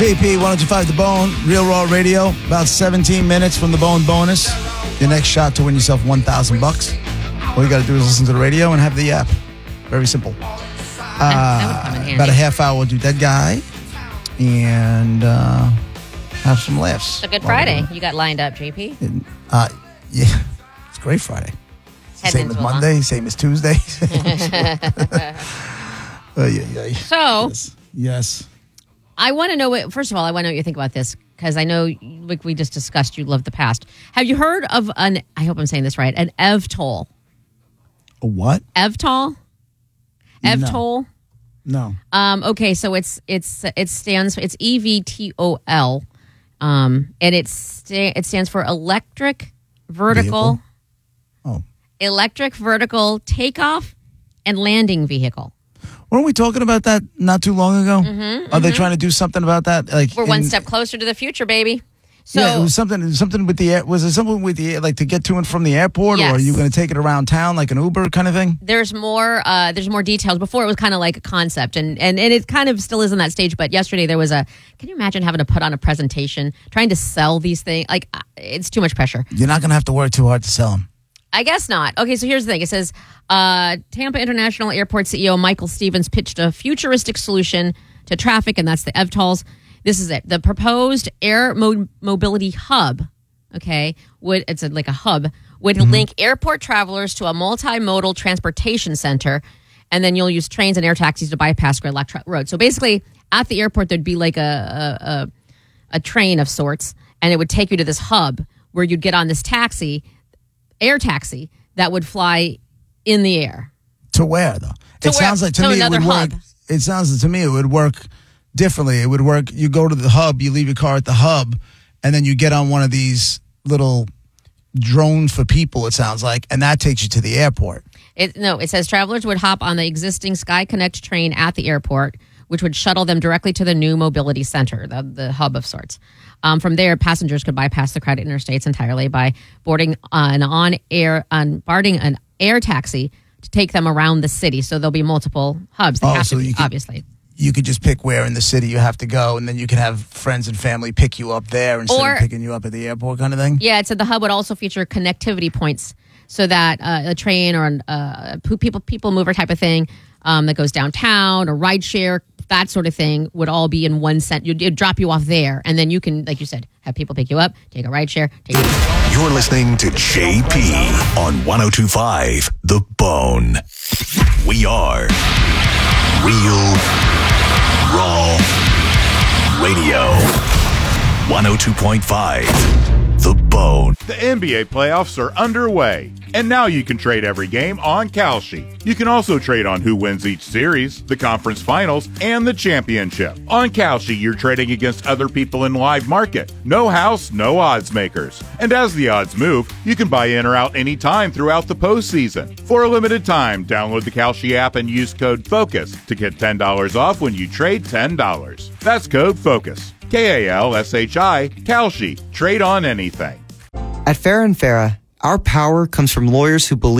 JP 1025 The Bone, Real Raw Radio. About 17 minutes from the Bone bonus. Your next shot to win yourself $1,000. All you got to do is listen to the radio and have the app. Very simple. That would come in handy. About a half hour, we'll do Dead Guy and have some laughs. It's a good Friday you got lined up, JP. Yeah, it's a great Friday. Same as Monday, same as Tuesday. So, yes. I want to know, first of all, I want to know what you think about this, because I know, like we just discussed, you love the past. Have you heard of I hope I'm saying this right, an EVTOL? A what? EVTOL? EVTOL? No. Okay, so it stands, it's EVTOL, and it stands for Electric Vertical Vehicle? Oh. Electric Vertical Takeoff and Landing Vehicle. Weren't we talking about that not too long ago? Are they trying to do something about that? Like we're one step closer to the future, baby. So yeah, it was something with the air. Was it something with the like to get to and from the airport, yes. or are you going to take it around town like an Uber kind of thing? There's more details. Before it was kind of like a concept, and it kind of still is in that stage. But yesterday there was can you imagine having to put on a presentation trying to sell these things? Like it's too much pressure. You're not going to have to work too hard to sell them. I guess not. Okay, so here's the thing. It says Tampa International Airport CEO Michael Stevens pitched a futuristic solution to traffic, and that's the EVTOLs. This is it. The proposed air mobility hub, okay, it's like a hub, would link airport travelers to a multimodal transportation center, and then you'll use trains and air taxis to bypass gridlock roads. So basically, at the airport, there'd be like a train of sorts, and it would take you to this hub where you'd get on this air taxi that would fly in the air. To where though? Sounds like to me it would work. It sounds to me it would work differently. It would work. You go to the hub, you leave your car at the hub, and then you get on one of these little drones for people. It sounds like, and that takes you to the airport. It says travelers would hop on the existing Sky Connect train at the airport, which would shuttle them directly to the new mobility center, the hub of sorts. From there, passengers could bypass the crowded interstates entirely by boarding an air taxi to take them around the city. So there'll be multiple hubs. They have to be, obviously. You could just pick where in the city you have to go, and then you can have friends and family pick you up there instead of picking you up at the airport kind of thing? Yeah, it said the hub would also feature connectivity points so that a train or a people mover type of thing that goes downtown or rideshare, that sort of thing would all be in one cent. It'd drop you off there, and then you can, like you said, have people pick you up, take a rideshare. You're listening to JP on 102.5 The Bone. We are Real Raw Radio. 102.5 The Bone. The NBA playoffs are underway, and now you can trade every game on Kalshi. You can also trade on who wins each series, the conference finals, and the championship. On Kalshi, you're trading against other people in live market. No house, no odds makers. And as the odds move, you can buy in or out anytime throughout the postseason. For a limited time, download the Kalshi app and use code FOCUS to get $10 off when you trade $10. That's code FOCUS. Kalshi, Kalshi. Trade on anything. At Farah & Farah, our power comes from lawyers who believe